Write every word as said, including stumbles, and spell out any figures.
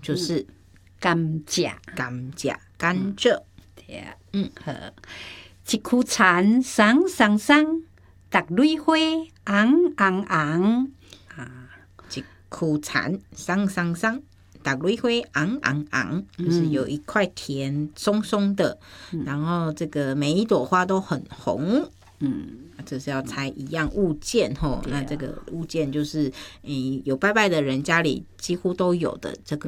就是甘蔗， 甘蔗，甘蔗。 对啊， 嗯， 好。一枯田桑桑桑，逐蕊花红红红。 一枯田桑桑桑，逐蕊花红红红，就是有一块田松松的，嗯、然后这个每一朵花都很红。嗯，这是要猜一样物件吼、啊。那这个物件就是，嗯，有拜拜的人家里几乎都有的这个。